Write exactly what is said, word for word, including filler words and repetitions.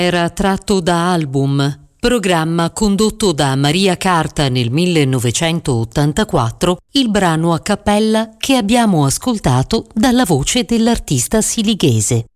Era tratto da Album, programma condotto da Maria Carta nel millenovecentottantaquattro, il brano a cappella che abbiamo ascoltato dalla voce dell'artista silighese.